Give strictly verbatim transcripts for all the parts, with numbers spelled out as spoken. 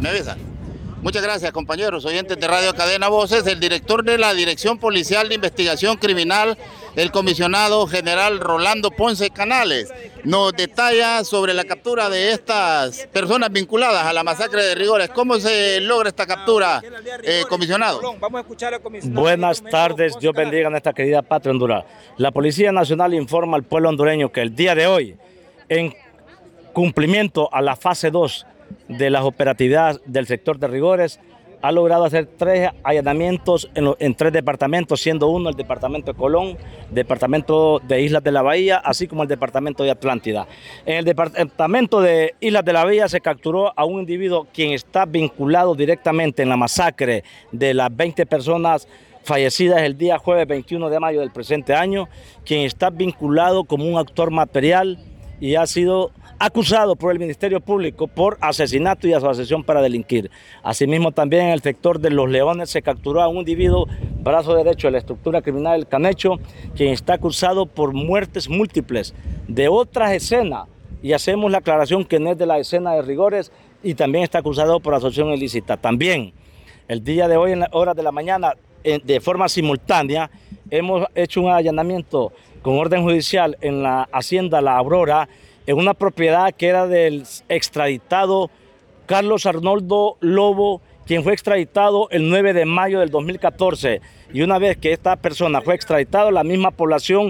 Me avisa. Muchas gracias, compañeros, oyentes de Radio Cadena Voces. El director de la Dirección Policial de Investigación Criminal, el comisionado general Rolando Ponce Canales, nos detalla sobre la captura de estas personas vinculadas a la masacre de Rigores. ¿Cómo se logra esta captura, eh, comisionado? Vamos a escuchar al comisionado. Buenas tardes, Dios bendiga a nuestra querida patria Honduras. La Policía Nacional informa al pueblo hondureño que el día de hoy, en cumplimiento a la fase dos de las operatividades del sector de Rigores, ha logrado hacer tres allanamientos en, lo, en tres departamentos, siendo uno el departamento de Colón, departamento de Islas de la Bahía, así como el departamento de Atlántida. En el departamento de Islas de la Bahía se capturó a un individuo quien está vinculado directamente en la masacre de las veinte personas fallecidas el día jueves veintiuno de mayo del presente año, quien está vinculado como un actor material y ha sido acusado por el Ministerio Público por asesinato y asociación para delinquir. Asimismo, también en el sector de Los Leones se capturó a un individuo, brazo derecho de la estructura criminal del Canecho, quien está acusado por muertes múltiples de otras escenas, y hacemos la aclaración que no es de la escena de Rigores, y también está acusado por asociación ilícita. También, el día de hoy, en las horas de la mañana, de forma simultánea, hemos hecho un allanamiento con orden judicial en la hacienda La Aurora, en una propiedad que era del extraditado Carlos Arnoldo Lobo, quien fue extraditado el nueve de mayo del dos mil catorce. Y una vez que esta persona fue extraditado, la misma población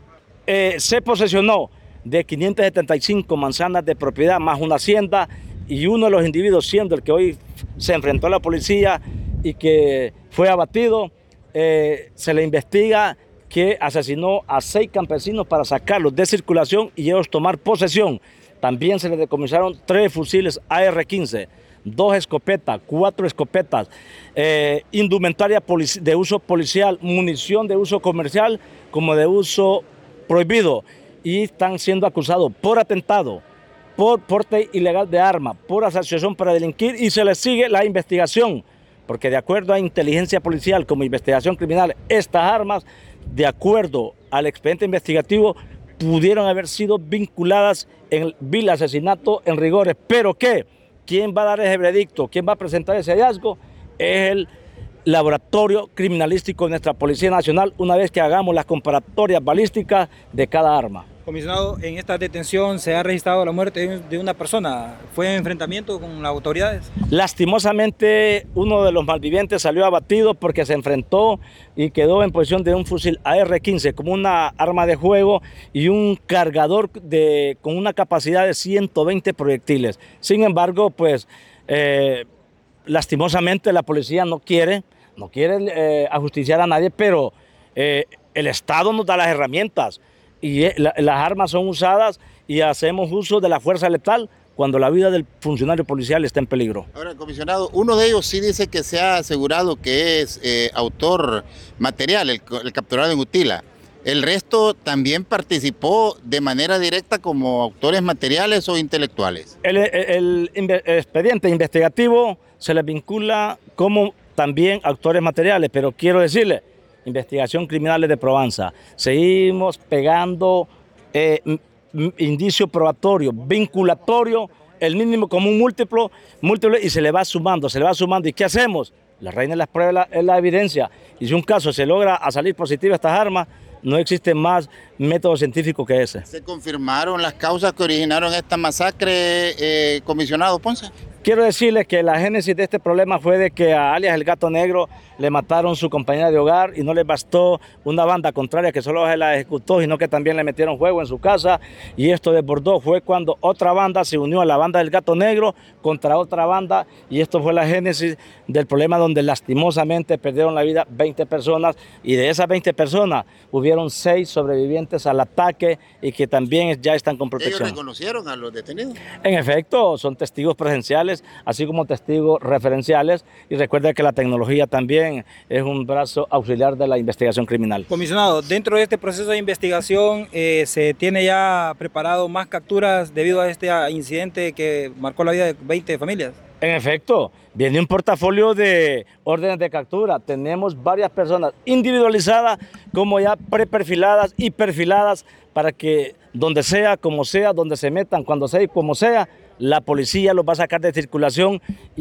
eh, se posesionó de quinientas setenta y cinco manzanas de propiedad, más una hacienda, y uno de los individuos, siendo el que hoy se enfrentó a la policía y que fue abatido, eh, se le investiga que asesinó a seis campesinos para sacarlos de circulación y ellos tomar posesión. También se le decomisaron tres fusiles A R quince, dos escopetas, cuatro escopetas, eh, indumentaria de uso policial, munición de uso comercial como de uso prohibido, y están siendo acusados por atentado, por porte ilegal de arma, por asociación para delinquir, y se les sigue la investigación, porque de acuerdo a inteligencia policial como investigación criminal, estas armas, de acuerdo al expediente investigativo, pudieron haber sido vinculadas en el vil asesinato en Rigores. ¿Pero qué? ¿Quién va a dar ese veredicto? ¿Quién va a presentar ese hallazgo? Es el laboratorio criminalístico de nuestra Policía Nacional, una vez que hagamos las comparatorias balísticas de cada arma. Comisionado, en esta detención se ha registrado la muerte de una persona. ¿Fue en enfrentamiento con las autoridades? Lastimosamente, uno de los malvivientes salió abatido porque se enfrentó y quedó en posición de un fusil A R quince como una arma de juego y un cargador de, con una capacidad de ciento veinte proyectiles. Sin embargo, pues, eh, lastimosamente la policía no quiere, no quiere eh, ajusticiar a nadie, pero eh, el Estado nos da las herramientas. Y la, las armas son usadas y hacemos uso de la fuerza letal cuando la vida del funcionario policial está en peligro. Ahora, comisionado, uno de ellos sí dice que se ha asegurado que es eh, autor material, el, el capturado en Utila. ¿El resto también participó de manera directa como autores materiales o intelectuales? El, el, el, el expediente investigativo se les vincula como también autores materiales, pero quiero decirle, investigación criminales de Provenza. Seguimos pegando eh, indicio probatorio, vinculatorio, el mínimo común múltiplo, múltiplo, y se le va sumando, se le va sumando. ¿Y qué hacemos? La reina de las pruebas es la evidencia. Y si un caso se logra a salir positivo a estas armas, no existe más método científico que ese. ¿Se confirmaron las causas que originaron esta masacre, eh, comisionado Ponce? Quiero decirles que la génesis de este problema fue de que a alias el Gato Negro le mataron su compañera de hogar y no les bastó una banda contraria que solo se la ejecutó, sino que también le metieron fuego en su casa, y esto desbordó. Fue cuando otra banda se unió a la banda del Gato Negro contra otra banda, y esto fue la génesis del problema, donde lastimosamente perdieron la vida veinte personas, y de esas veinte personas hubieron seis sobrevivientes al ataque y que también ya están con protección. ¿Ellos reconocieron a los detenidos? En efecto, son testigos presenciales, así como testigos referenciales, y recuerda que la tecnología también es un brazo auxiliar de la investigación criminal. Comisionado, dentro de este proceso de investigación eh, se tiene ya preparado más capturas debido a este incidente que marcó la vida de veinte familias. En efecto, viene un portafolio de órdenes de captura. Tenemos varias personas individualizadas como ya preperfiladas y perfiladas para que donde sea, como sea, donde se metan, cuando sea y como sea, la policía los va a sacar de circulación.